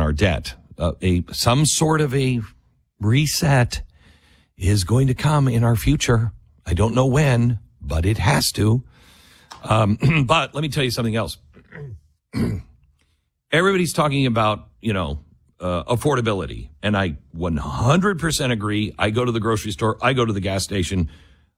our debt. Some sort of a reset is going to come in our future. I don't know when, but it has to. But let me tell you something else. Everybody's talking about, affordability. And I 100% agree. I go to the grocery store. I go to the gas station.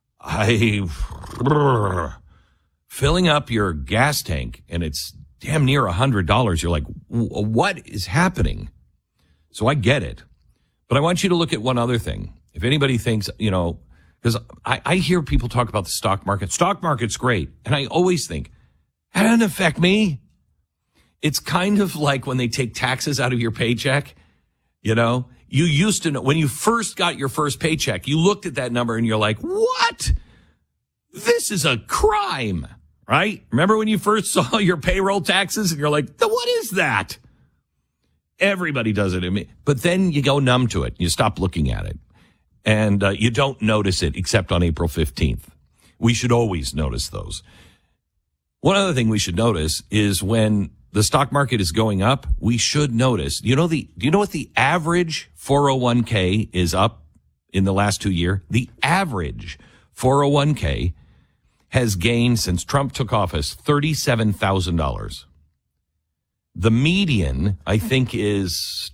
Filling up your gas tank, and it's damn near $100. You're like, what is happening? So I get it. But I want you to look at one other thing. If anybody thinks, because I hear people talk about the stock market. Stock market's great. And I always think, that doesn't affect me. It's kind of like when they take taxes out of your paycheck. You used to know when you first got your first paycheck, you looked at that number and you're like, what? This is a crime, right? Remember when you first saw your payroll taxes and you're like, what is that? Everybody does it. But then you go numb to it. You stop looking at it. And you don't notice it except on April 15th. We should always notice those. One other thing we should notice is when the stock market is going up, we should notice. Do you know what the average 401k is up in the last 2 years? The average 401k has gained since Trump took office $37,000. The median, I think, is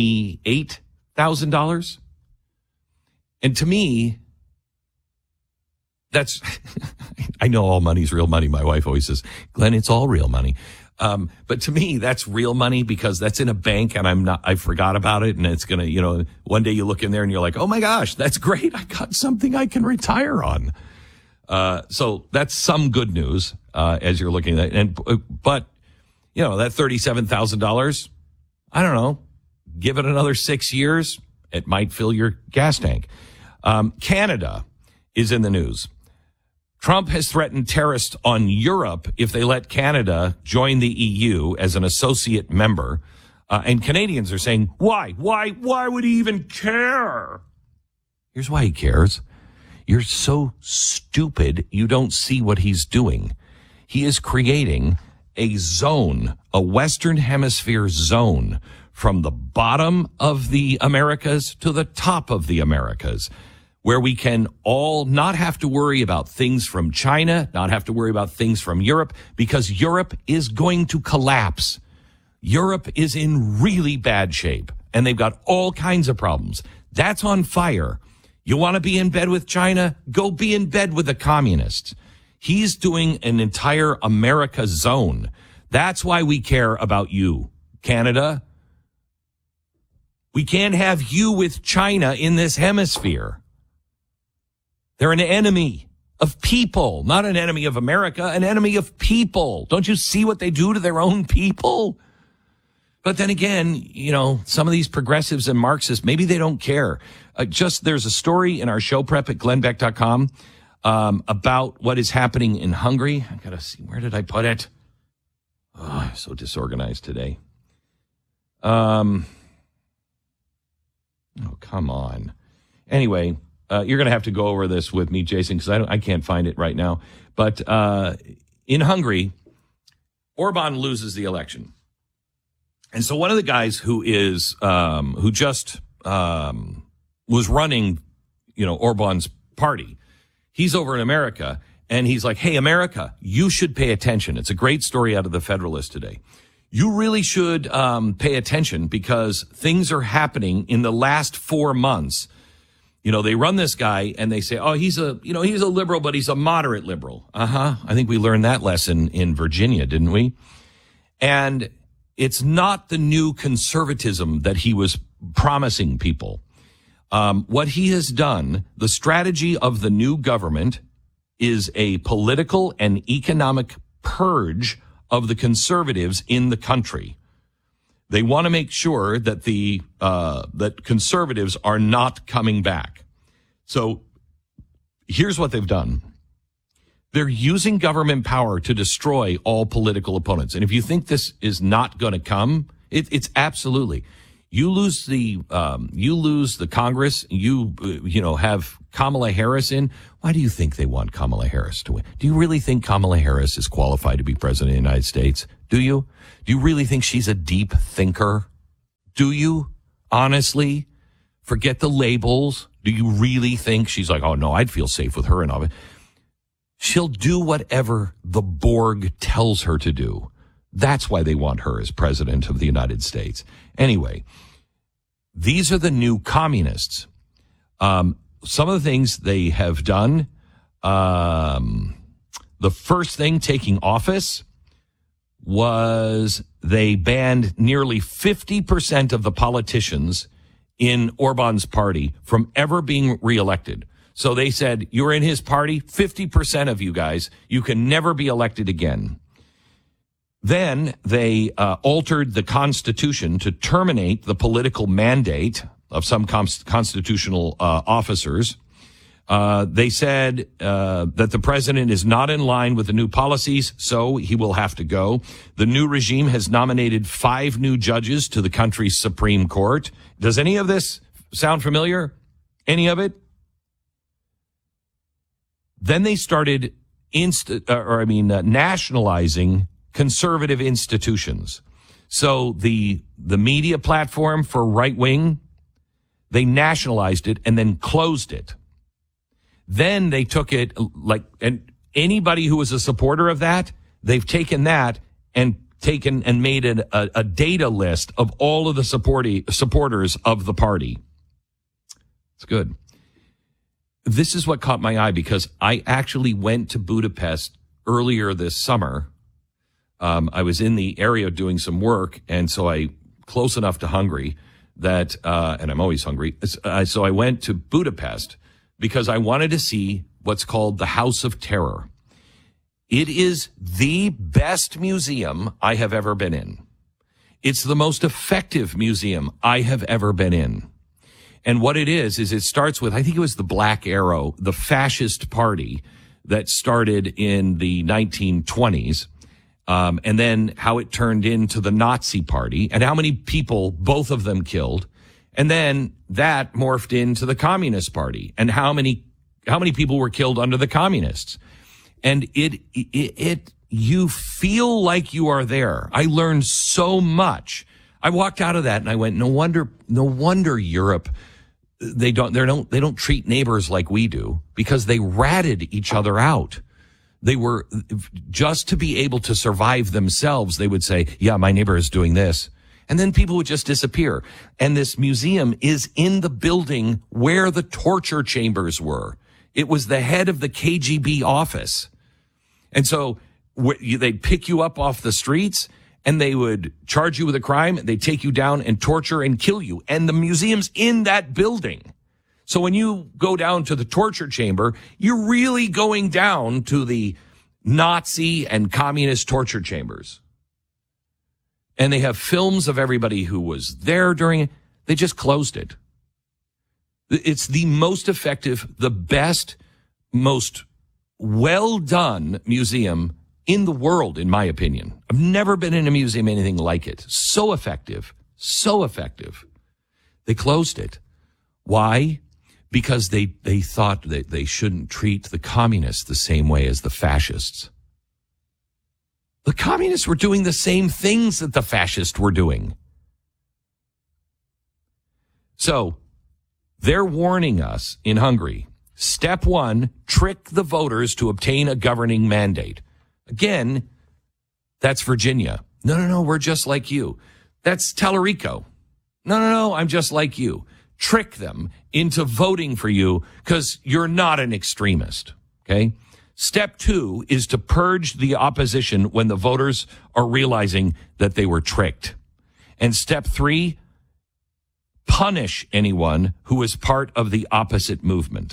$28,000. And to me, that's, I know all money's real money. My wife always says, Glenn, it's all real money. But to me, that's real money because that's in a bank and I forgot about it. And it's going to, one day you look in there and you're like, oh my gosh, that's great. I got something I can retire on. So that's some good news, as you're looking at it. But that $37,000, I don't know, give it another 6 years, it might fill your gas tank. Canada is in the news. Trump has threatened tariffs on Europe if they let Canada join the EU as an associate member. And Canadians are saying, why? Why would he even care? Here's why he cares. You're so stupid, you don't see what he's doing. He is creating a zone, a Western Hemisphere zone, from the bottom of the Americas to the top of the Americas, where we can all not have to worry about things from China, not have to worry about things from Europe, because Europe is going to collapse. Europe is in really bad shape, and they've got all kinds of problems. That's on fire. You want to be in bed with China? Go be in bed with the communists. He's doing an entire America zone. That's why we care about you, Canada. We can't have you with China in this hemisphere. They're an enemy of people, not an enemy of America, an enemy of people. Don't you see what they do to their own people? But then again, some of these progressives and Marxists, maybe they don't care. There's a story in our show prep at glennbeck.com about what is happening in Hungary. I got to see, where did I put it? Oh, I'm so disorganized today. Oh, come on. Anyway, you're going to have to go over this with me, Jason, because I can't find it right now. But in Hungary, Orban loses the election. And so one of the guys who just was running, Orban's party, he's over in America, and he's like, hey, America, you should pay attention. It's a great story out of the Federalist today. You really should pay attention because things are happening in the last 4 months. They run this guy and they say, oh, he's a liberal, but he's a moderate liberal. I think we learned that lesson in Virginia, didn't we? And it's not the new conservatism that he was promising people. What he has done, the strategy of the new government is a political and economic purge of the conservatives in the country. They want to make sure that that conservatives are not coming back. So here's what they've done. They're using government power to destroy all political opponents. And if you think this is not going to come, it's absolutely. You lose the Congress. You have Kamala Harris in. Why do you think they want Kamala Harris to win? Do you really think Kamala Harris is qualified to be president of the United States? Do you? Do you really think she's a deep thinker? Do you? Honestly? Forget the labels. Do you really think she's like, oh, no, I'd feel safe with her and all of it? She'll do whatever the Borg tells her to do. That's why they want her as president of the United States. Anyway, these are the new communists. Some of the things they have done, the first thing taking office was they banned nearly 50% of the politicians in Orban's party from ever being reelected. So they said, you're in his party, 50% of you guys, you can never be elected again. Then they altered the Constitution to terminate the political mandate of some constitutional officers. They said that the president is not in line with the new policies, so he will have to go. The new regime has nominated 5 new judges to the country's Supreme Court. Does any of this sound familiar? Any of it? Then they started nationalizing conservative institutions. So the media platform for right wing, they nationalized it and then closed it. Then they took it and anybody who was a supporter of that, they've taken that and made it a data list of all of the supporters of the party. It's good. This is what caught my eye because I actually went to Budapest earlier this summer. I was in the area doing some work, and so close enough to Hungary that, and I'm always hungry. So I went to Budapest because I wanted to see what's called the House of Terror. It is the best museum I have ever been in. It's the most effective museum I have ever been in. And what it is it starts with, I think it was the Black Arrow, the fascist party that started in the 1920s. And then how it turned into the Nazi party and how many people both of them killed. And then that morphed into the Communist Party and how many people were killed under the communists. And you feel like you are there. I learned so much. I walked out of that and I went, no wonder Europe, they don't treat neighbors like we do because they ratted each other out. They were, just to be able to survive themselves, they would say, yeah, my neighbor is doing this. And then people would just disappear. And this museum is in the building where the torture chambers were. It was the head of the KGB office. And so they'd pick you up off the streets and they would charge you with a crime. They'd take you down and torture and kill you. And the museum's in that building. So when you go down to the torture chamber, you're really going down to the Nazi and communist torture chambers. And they have films of everybody who was there during it. They just closed it. It's the most effective, the best, most well-done museum in the world, in my opinion. I've never been in a museum anything like it. So effective. So effective. They closed it. Why? Because they thought that they shouldn't treat the communists the same way as the fascists. The communists were doing the same things that the fascists were doing. So they're warning us in Hungary. Step 1, trick the voters to obtain a governing mandate. Again, that's Virginia. No, we're just like you. That's Tellurico. No, I'm just like you. Trick them into voting for you because you're not an extremist. Okay. Step 2 is to purge the opposition when the voters are realizing that they were tricked. And step 3, punish anyone who is part of the opposite movement.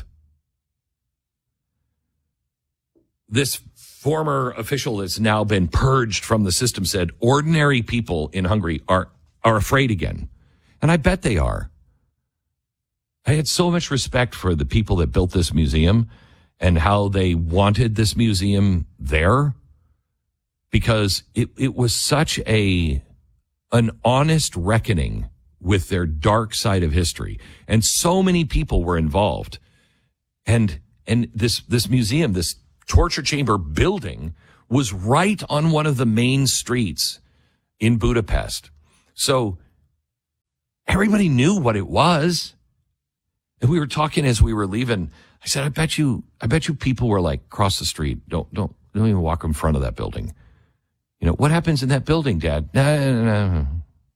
This former official that's now been purged from the system said ordinary people in Hungary are afraid again. And I bet they are. I had so much respect for the people that built this museum and how they wanted this museum there because it was such an honest reckoning with their dark side of history. And so many people were involved. And this museum, this torture chamber building was right on one of the main streets in Budapest. So Everybody knew what it was. And we were talking as we were leaving. I said, I bet you people were like, cross the street. Don't even walk in front of that building. You know, what happens in that building, Dad? No.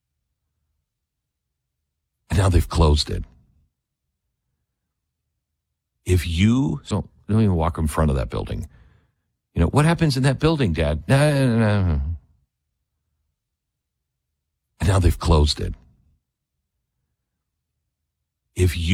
And now they've closed it. If you don't even walk in front of that building. You know, what happens in that building, Dad? No. And now they've closed it. If you